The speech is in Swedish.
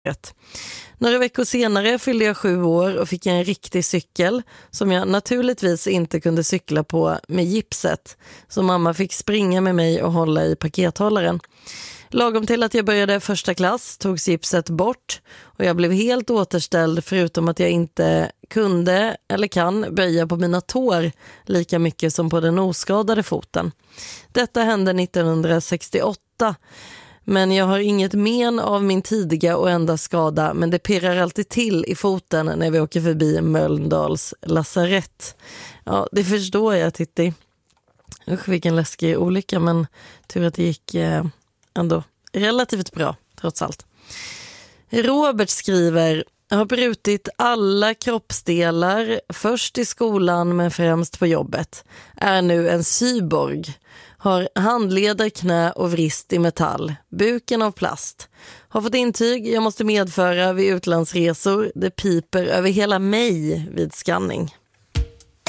rätt. Några veckor senare fyllde jag 7 år och fick en riktig cykel som jag naturligtvis inte kunde cykla på med gipset. Så mamma fick springa med mig och hålla i pakethållaren. Lagom till att jag började första klass togs gipset bort och jag blev helt återställd förutom att jag inte kunde eller kan böja på mina tår lika mycket som på den oskadade foten. Detta hände 1968. Men jag har inget men av min tidiga och enda skada, men det pirrar alltid till i foten när vi åker förbi Mölndals lasarett. Ja, det förstår jag, Titti. Usch, vilken läskig olycka, men tur att det gick ändå relativt bra, trots allt. Robert skriver: jag har brutit alla kroppsdelar, först i skolan men främst på jobbet. Är nu en cyborg. Har handleder, knä och vrist i metall. Buken av plast. Har fått intyg jag måste medföra vid utlandsresor. Det piper över hela mig vid skanning.